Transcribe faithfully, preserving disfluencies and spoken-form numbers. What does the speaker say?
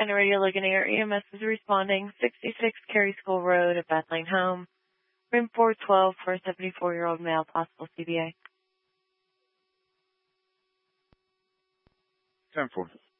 And Radio Ligonier E M S is responding. sixty-six Cary School Road at Beth Lane Home. Room four twelve for a seventy-four-year-old male, possible C B A. ten four.